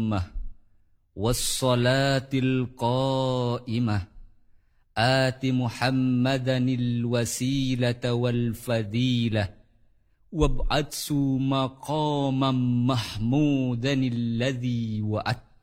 التامة والصلاة القائمة آت محمدا الوسيلة والفضيلة وابعثه مقاما محمودا الذي وعدته